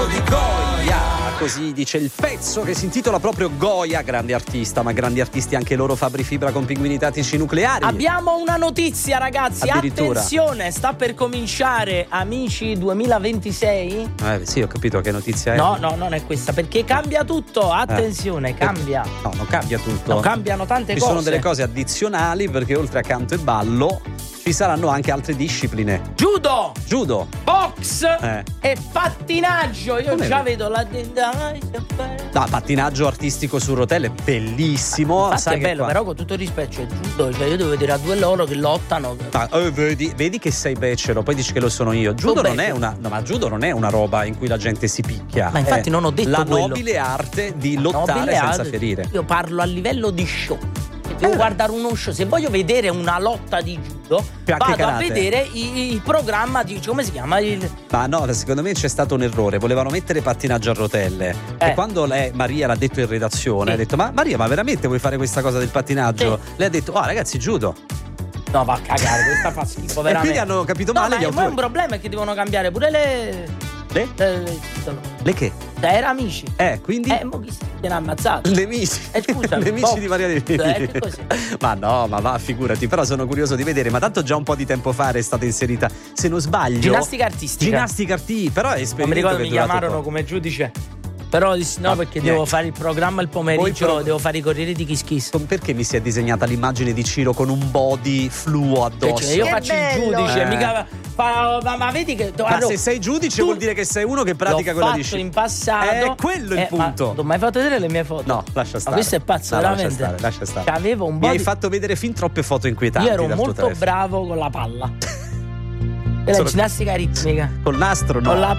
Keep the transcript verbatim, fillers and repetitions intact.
figlio di Goya. Così dice il pezzo che si intitola proprio Goya, grande artista, ma grandi artisti anche loro, Fabri Fibra con Pinguini Tattici Nucleari. Abbiamo una notizia, ragazzi, attenzione, sta per cominciare Amici duemilaventisei. Eh sì, ho capito che notizia è. No, no, non è questa, perché cambia tutto, attenzione, eh. cambia. No, non cambia tutto. No, cambiano tante ci cose. Ci sono delle cose addizionali, perché oltre a canto e ballo ci saranno anche altre discipline. Judo, Judo, box eh. e pattinaggio. Io Come già vedi? vedo la. No, pattinaggio artistico su rotelle, bellissimo. Infatti sai è bello, qua... però con tutto il rispetto è judo, cioè io devo vedere a due loro che lottano. Ma, eh, vedi, vedi che sei becero, poi dici che lo sono io. Judo non è una, no, ma judo non è una roba in cui la gente si picchia. Ma infatti è non ho detto la quello. nobile arte di La lottare nobile senza arte. ferire. Io parlo a livello di show. Devo Eh. guardare uno show. Se voglio vedere una lotta di judo, Più anche vado a karate. vedere il, il programma di. Come si chiama? Il, Ma no, secondo me c'è stato un errore. Volevano mettere pattinaggio a rotelle. Eh. E quando lei, Maria l'ha detto in redazione, Sì. ha detto: Ma Maria, ma veramente vuoi fare questa cosa del pattinaggio? Sì. Lei ha detto: Ah, ragazzi, judo. No, va a cagare, questa fa schifo, E veramente. quindi hanno capito No, male ma gli è, ma è autori. un problema, è che devono cambiare pure le. Le? le, le, Le che? Cioè, era Amici. Eh, quindi. Eh, mo chi si viene ammazzato? Nemici, Eh, scusami, nemici box. di Maria De Filippi. Eh, che cos'è? Ma no, ma va, figurati. Però sono curioso di vedere. Ma tanto già un po' di tempo fa è stata inserita, se non sbaglio, Ginnastica artistica. Ginnastica artistica. Però è Non mi esperimento ricordo, che mi è durato chiamarono poco. come giudice. Però dissi no, Ah, perché niente. devo fare il programma il pomeriggio, Poi pro- devo fare i corrieri di Kiss Kiss. Perché mi si è disegnata l'immagine di Ciro con un body fluo addosso? Cioè, io Che faccio bello. il giudice, Eh. mica fa, ma, ma vedi che. Ma guarda, se sei giudice tu- vuol dire che sei uno che pratica l'ho quella fatto disciplina. in passato. È quello il Eh, ma punto. non ho mai fatto vedere le mie foto. No, lascia stare. Ma questo è pazzo, No, veramente. Lascia stare, lascia stare. Cioè, avevo un Mi body. hai fatto vedere fin troppe foto inquietanti. Io ero dal tuo molto telefono. bravo con la palla. E la Sono- ginnastica ritmica. Col nastro no. Con la